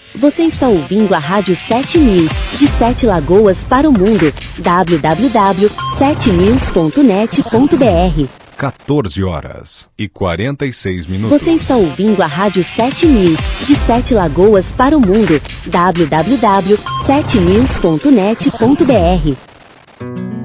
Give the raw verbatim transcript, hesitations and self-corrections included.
Você está ouvindo a Rádio sete News, de Sete Lagoas para o mundo. w w w ponto sete news ponto net ponto b r. quatorze horas e quarenta e seis minutos. Você está ouvindo a Rádio sete News, de Sete Lagoas para o mundo. w w w ponto sete news ponto net ponto b r.